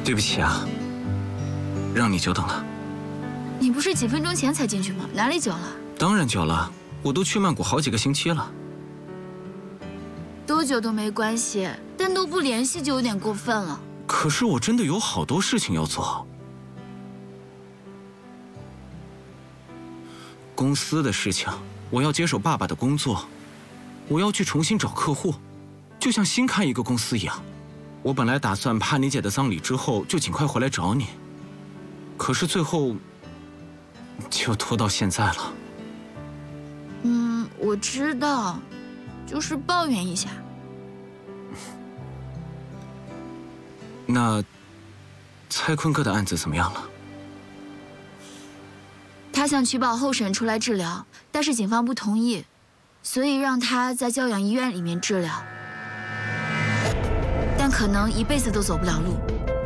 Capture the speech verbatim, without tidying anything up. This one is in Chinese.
对不起啊，让你久等了。 你不是几分钟前才进去吗？哪里久了？ 当然久了，我都去曼谷好几个星期了。 多久都没关系，但都不联系就有点过分了。 可是我真的有好多事情要做。公司的事情，我要接手爸爸的工作，我要去重新找客户，就像新开一个公司一样。我本来打算帕妮姐的葬礼之后就尽快回来找你，可是最后就拖到现在了。 嗯，我知道，就是抱怨一下。 那蔡坤哥的案子怎么样了？ 他想取保候审出来治疗，但是警方不同意，所以让他在教养医院里面治疗。但可能一辈子都走不了路。